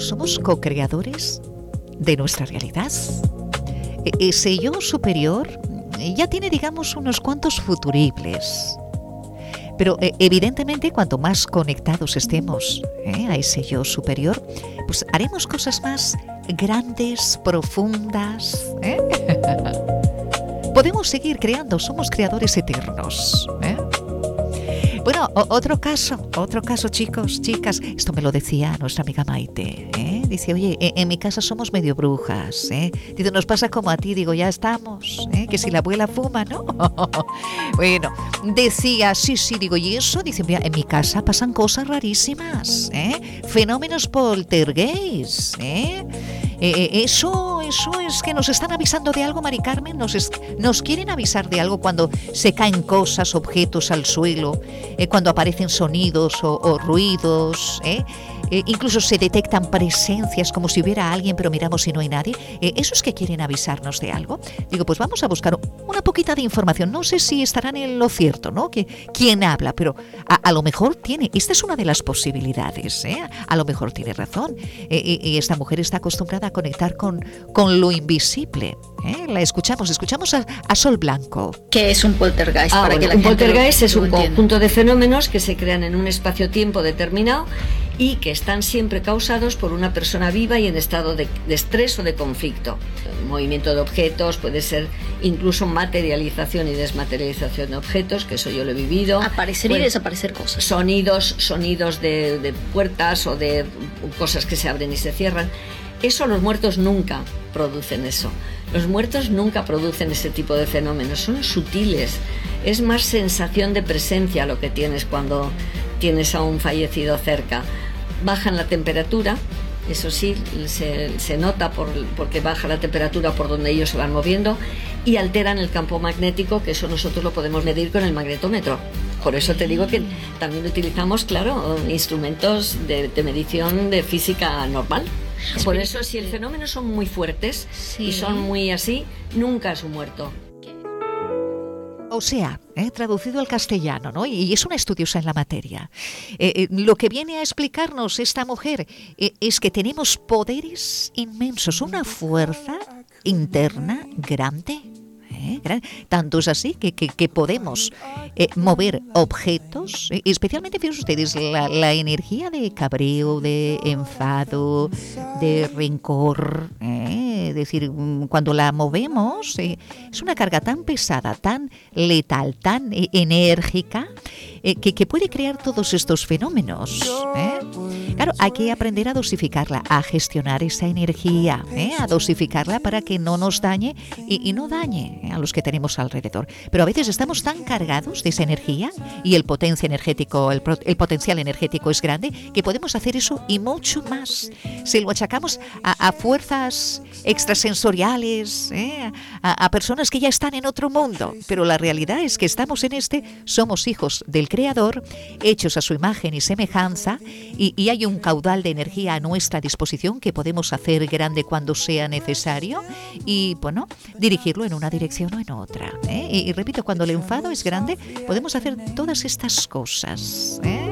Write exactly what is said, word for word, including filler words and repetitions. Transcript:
somos co-creadores de nuestra realidad. E- ese yo superior ya tiene, digamos, unos cuantos futuribles. Pero eh, evidentemente cuanto más conectados estemos eh, a ese yo superior, pues haremos cosas más grandes, profundas. ¿eh? Podemos seguir creando, somos creadores eternos. ¿eh? Bueno, o- otro caso, otro caso, chicos, chicas, esto me lo decía nuestra amiga Maite, ¿eh? Dice, oye, en, en mi casa somos medio brujas, ¿eh? Dice, nos pasa como a ti, digo, ya estamos, ¿eh? Que si la abuela fuma, ¿no? Bueno, decía, sí, sí, digo, ¿y eso? Dice, mira, en mi casa pasan cosas rarísimas, ¿eh? Fenómenos poltergeist, ¿eh? Eh, eso, eso es que nos están avisando de algo, Mari Carmen, nos, es, nos quieren avisar de algo cuando se caen cosas, objetos al suelo, eh, cuando aparecen sonidos o, o ruidos, ¿eh? Eh, incluso se detectan presencias como si hubiera alguien, pero miramos y no hay nadie. Eh, ¿Eso es que quieren avisarnos de algo? Digo, pues vamos a buscar una poquita de información. No sé si estarán en lo cierto, ¿no? Que quién habla, pero a, a lo mejor tiene. Esta es una de las posibilidades, ¿eh? A lo mejor tiene razón. Eh, y, y esta mujer está acostumbrada a conectar con, con lo invisible. ¿eh? La escuchamos, escuchamos a, a Sol Blanco. ¿Qué es un poltergeist? Ah, Para bueno, que la un gente poltergeist lo- es lo un entienda. conjunto de fenómenos que se crean en un espacio-tiempo determinado y que están siempre causados por una persona viva y en estado de, de estrés o de conflicto. El movimiento de objetos puede ser incluso materialización y desmaterialización de objetos, que eso yo lo he vivido. Aparecer y Pues, desaparecer cosas. Sonidos, sonidos de, de puertas o de cosas que se abren y se cierran. Eso los muertos nunca producen eso. Los muertos nunca producen ese tipo de fenómenos, son sutiles. Es más sensación de presencia lo que tienes cuando tienes a un fallecido cerca. Bajan la temperatura, eso sí, se, se nota por, porque baja la temperatura por donde ellos se van moviendo, y alteran el campo magnético, que eso nosotros lo podemos medir con el magnetómetro. Por eso te digo que también utilizamos, claro, instrumentos de, de medición de física normal. Por eso, si el fenómeno son muy fuertes Sí. y son muy así, nunca es un muerto. O sea, eh, traducido al castellano, ¿no? Y es una estudiosa en la materia. Eh, eh, lo que viene a explicarnos esta mujer eh, es que tenemos poderes inmensos, una fuerza interna grande. ¿eh? Gran- Tanto es así que, que, que podemos eh, mover objetos, eh, especialmente, fíjense ustedes, la, la energía de cabreo, de enfado, de rencor. ¿eh? Es decir, mm, cuando la movemos, eh, es una carga tan pesada, tan letal, tan eh, enérgica, eh, que, que puede crear todos estos fenómenos. ¿eh? Claro, hay que aprender a dosificarla, a gestionar esa energía, ¿eh? a dosificarla para que no nos dañe y, y no dañe ¿eh? a los que tenemos alrededor. Pero a veces estamos tan cargados de esa energía y el potencia energético, el, pro- el potencial energético es grande, que podemos hacer eso y mucho más. Se lo achacamos a, a fuerzas extrasensoriales, ¿eh? a, a personas que ya están en otro mundo. Pero la realidad es que estamos en este, somos hijos del Creador, hechos a su imagen y semejanza, y, y hay un caudal de energía a nuestra disposición que podemos hacer grande cuando sea necesario y, bueno, dirigirlo en una dirección o en otra. ¿eh? Y, y repito, cuando el enfado es grande, podemos hacer todas estas cosas. ¿eh?